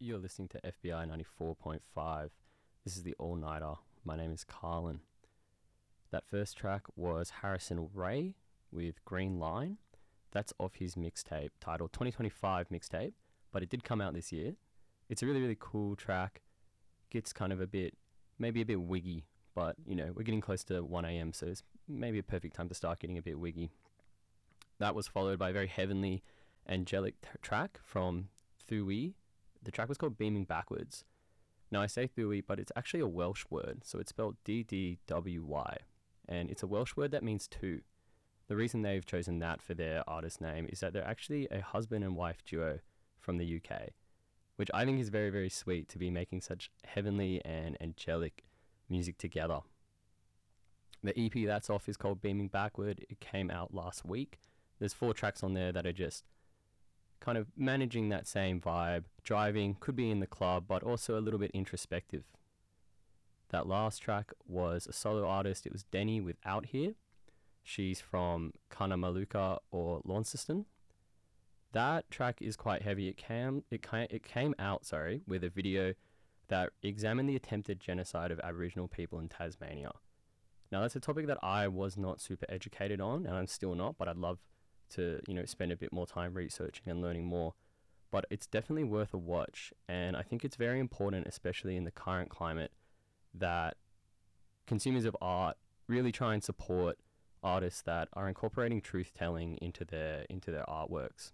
You're listening to FBI 94.5. This is the All Nighter. My name is Carlin. That first track was Harrison Ray with Green Line. That's off his mixtape titled 2025 mixtape, but it did come out this year. It's a really, really cool track. Gets kind of maybe a bit wiggy, but you know, we're getting close to 1 a.m., so it's maybe a perfect time to start getting a bit wiggy. That was followed by a very heavenly, angelic track from Thuy. The track was called Beaming Backwards. Now I say Thuy, but it's actually a Welsh word, so it's spelled D-D-W-Y, and it's a Welsh word that means two. The reason they've chosen that for their artist name is that they're actually a husband and wife duo from the UK, which I think is very, very sweet to be making such heavenly and angelic music together. The EP that's off is called Beaming Backward. It came out last week. There's 4 tracks on there that are just kind of managing that same vibe, driving, could be in the club, but also a little bit introspective. That last track was a solo artist. It was Denny with Out Here. She's from Cunnamulla or Launceston. That track is quite heavy. It came out with a video that examined the attempted genocide of Aboriginal people in Tasmania. Now that's a topic that I was not super educated on, and I'm still not, but I'd love to, spend a bit more time researching and learning more. But it's definitely worth a watch, and I think it's very important, especially in the current climate, that consumers of art really try and support artists that are incorporating truth-telling into their artworks.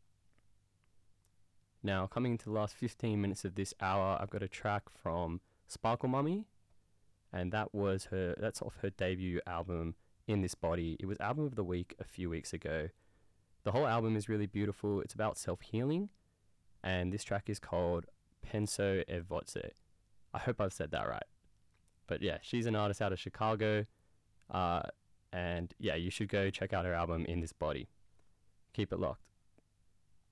Now, coming into the last 15 minutes of this hour, I've got a track from Sparkle Mummy, and that's off her debut album, In This Body. It was Album of the Week a few weeks ago. The whole album is really beautiful. It's about self-healing, and this track is called Penso e Voce. I hope I've said that right. But yeah, she's an artist out of Chicago, and yeah, you should go check out her album In This Body. Keep it locked.